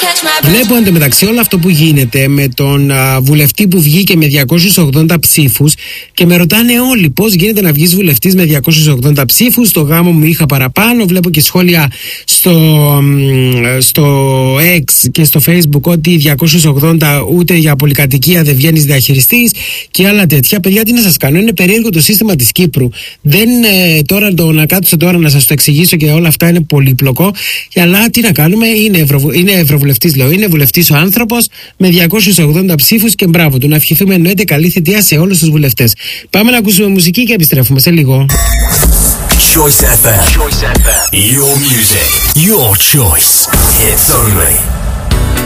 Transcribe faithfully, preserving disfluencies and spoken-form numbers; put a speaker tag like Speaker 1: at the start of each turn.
Speaker 1: Βλέπω εντωμεταξύ όλο αυτό που γίνεται με τον α, βουλευτή που βγήκε με διακόσιους ογδόντα ψήφους και με ρωτάνε όλοι πώς γίνεται να βγεις βουλευτής με διακόσιους ογδόντα ψήφους. Στο γάμο μου είχα παραπάνω. Βλέπω και σχόλια στο, στο X και στο Facebook ότι διακόσιους ογδόντα ούτε για πολυκατοικία δεν βγαίνεις διαχειριστής και άλλα τέτοια. Παιδιά, τι να σας κάνω, είναι περίεργο το σύστημα της Κύπρου. Δεν ε, τώρα το να κάτσω τώρα να σας το εξηγήσω και όλα αυτά είναι πολύπλοκο. Αλλά τι να κάνουμε, είναι, ευρωβου, είναι ευρωβουλευτής, λέω, είναι βουλευτής ο άνθρωπος με διακόσιους ογδόντα ψήφους και μπράβο του. Να ευχηθούμε εννοείται καλή θητεία σε όλους τους βουλευτές. Πάμε να ακούσουμε μουσική και επιστρέφουμε σε λίγο.
Speaker 2: Choice εφ εμ. Choice εφ εμ. Your music, your choice. Hits only.